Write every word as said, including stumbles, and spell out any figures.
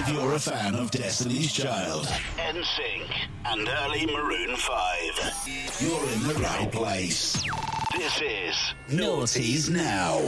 If you're a fan of Destiny's Child, N Sync, and early Maroon five, you're in the right place. This is Noughties Now.